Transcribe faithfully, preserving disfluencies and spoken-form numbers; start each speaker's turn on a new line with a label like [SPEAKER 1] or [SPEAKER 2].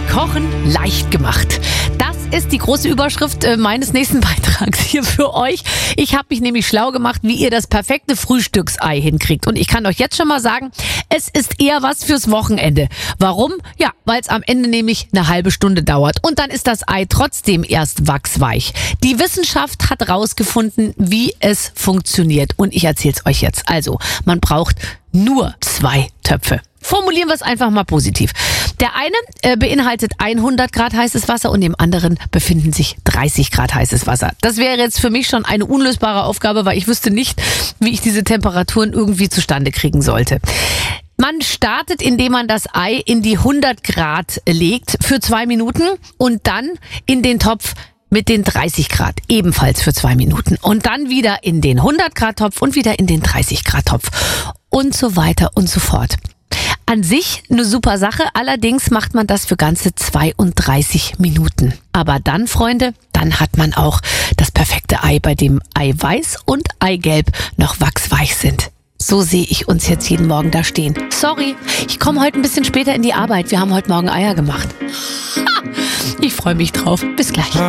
[SPEAKER 1] Kochen leicht gemacht. Das ist die große Überschrift äh, meines nächsten Beitrags hier für euch. Ich habe mich nämlich schlau gemacht, wie ihr das perfekte Frühstücksei hinkriegt. Und ich kann euch jetzt schon mal sagen, es ist eher was fürs Wochenende. Warum? Ja, weil es am Ende nämlich eine halbe Stunde dauert. Und dann ist das Ei trotzdem erst wachsweich. Die Wissenschaft hat rausgefunden, wie es funktioniert. Und ich erzähle es euch jetzt. Also, man braucht nur zwei Töpfe. Formulieren wir es einfach mal positiv. Der eine äh, beinhaltet hundert Grad heißes Wasser und im anderen befinden sich dreißig Grad heißes Wasser. Das wäre jetzt für mich schon eine unlösbare Aufgabe, weil ich wüsste nicht, wie ich diese Temperaturen irgendwie zustande kriegen sollte. Man startet, indem man das Ei in die hundert Grad legt für zwei Minuten und dann in den Topf mit den dreißig Grad, ebenfalls für zwei Minuten. Und dann wieder in den hundert Grad Topf und wieder in den dreißig Grad Topf. Und so weiter und so fort. An sich eine super Sache, allerdings macht man das für ganze zweiunddreißig Minuten. Aber dann, Freunde, dann hat man auch das perfekte Ei, bei dem Eiweiß und Eigelb noch wachsweich sind. So sehe ich uns jetzt jeden Morgen da stehen. Sorry, ich komme heute ein bisschen später in die Arbeit. Wir haben heute Morgen Eier gemacht. Ich freue mich drauf. Bis gleich.